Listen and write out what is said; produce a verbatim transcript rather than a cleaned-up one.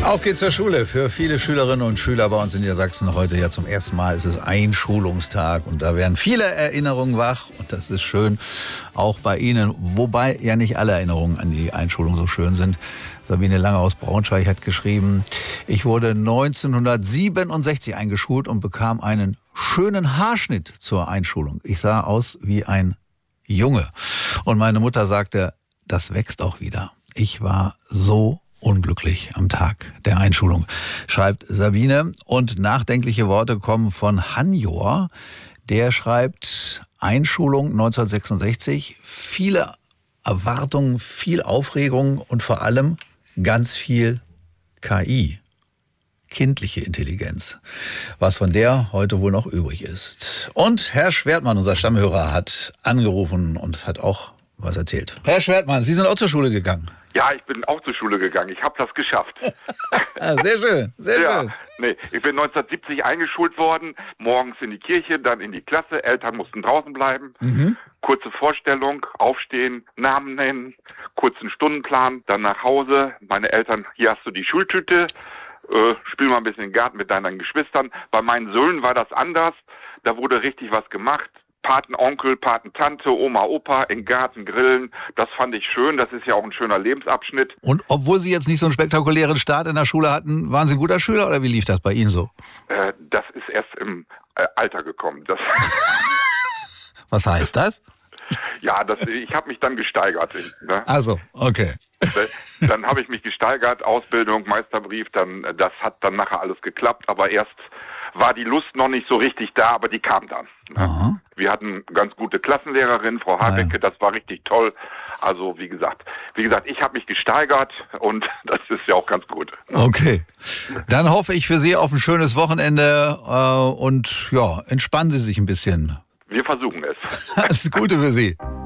Auf geht's zur Schule. Für viele Schülerinnen und Schüler bei uns in Niedersachsen heute ja zum ersten Mal ist es Einschulungstag und da werden viele Erinnerungen wach und das ist schön, auch bei Ihnen, wobei ja nicht alle Erinnerungen an die Einschulung so schön sind. Sabine Lange aus Braunschweig hat geschrieben, ich wurde neunzehnhundertsiebenundsechzig eingeschult und bekam einen schönen Haarschnitt zur Einschulung. Ich sah aus wie ein Junge und meine Mutter sagte, das wächst auch wieder. Ich war so unglücklich am Tag der Einschulung, schreibt Sabine. Und nachdenkliche Worte kommen von Hanjor. Der schreibt, Einschulung neunzehnhundertsechsundsechzig, viele Erwartungen, viel Aufregung und vor allem ganz viel K I, kindliche Intelligenz, was von der heute wohl noch übrig ist. Und Herr Schwertmann, unser Stammhörer, hat angerufen und hat auch was erzählt. Herr Schwertmann, Sie sind auch zur Schule gegangen. Ja, ich bin auch zur Schule gegangen. Ich habe das geschafft. Sehr schön, sehr ja, schön. Nee, ich bin neunzehnhundertsiebzig eingeschult worden, morgens in die Kirche, dann in die Klasse. Eltern mussten draußen bleiben. Mhm. Kurze Vorstellung, aufstehen, Namen nennen, kurzen Stundenplan, dann nach Hause. Meine Eltern, hier hast du die Schultüte, äh, spiel mal ein bisschen im Garten mit deinen Geschwistern. Bei meinen Söhnen war das anders. Da wurde richtig was gemacht. Patenonkel, Patentante, Oma, Opa, im Garten grillen. Das fand ich schön. Das ist ja auch ein schöner Lebensabschnitt. Und obwohl Sie jetzt nicht so einen spektakulären Start in der Schule hatten, waren Sie ein guter Schüler oder wie lief das bei Ihnen so? Äh, das ist erst im äh, Alter gekommen. Das Was heißt das? Ja, das, ich habe mich dann gesteigert. Ne? Also, okay. Dann habe ich mich gesteigert, Ausbildung, Meisterbrief, dann das hat dann nachher alles geklappt, aber erst war die Lust noch nicht so richtig da, aber die kam dann. Ne? Wir hatten ganz gute Klassenlehrerin, Frau Habecke, ja. Das war richtig toll. Also wie gesagt, wie gesagt, ich habe mich gesteigert und das ist ja auch ganz gut. Ne? Okay, dann hoffe ich für Sie auf ein schönes Wochenende äh, und ja, entspannen Sie sich ein bisschen. Wir versuchen es. Alles Gute für Sie.